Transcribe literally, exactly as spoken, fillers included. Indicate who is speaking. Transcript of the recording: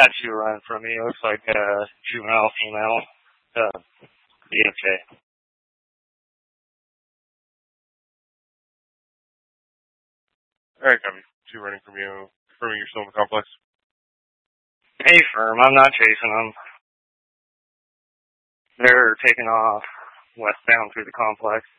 Speaker 1: had two running from me. It looks like a juvenile female. Uh, be okay.
Speaker 2: Alright, copy. Two running from you. Confirming you're still in the complex.
Speaker 1: Hey, firm. I'm not chasing them. They're taking off westbound through the complex.